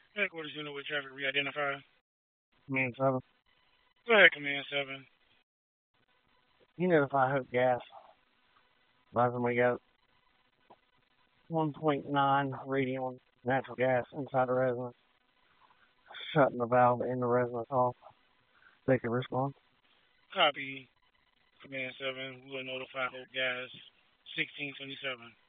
Headquarters unit with traffic re-identified. Command 7. Go ahead, Command 7. You notify Hope Gas. Last time we got 1.9 radium natural gas inside the residence. Shutting the valve in the residence off. They can respond. Copy, Command 7. We'll notify Hope Gas 1627.